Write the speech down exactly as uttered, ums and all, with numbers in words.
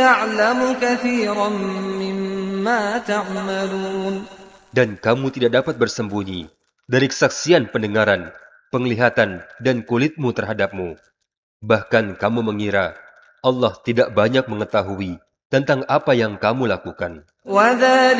ويعلم كثيرا مما تعملون. Dan kamu tidak dapat bersembunyi dari kesaksian pendengaran, penglihatan, dan kulitmu terhadapmu. Bahkan kamu mengira Allah tidak banyak mengetahui tentang apa yang kamu lakukan.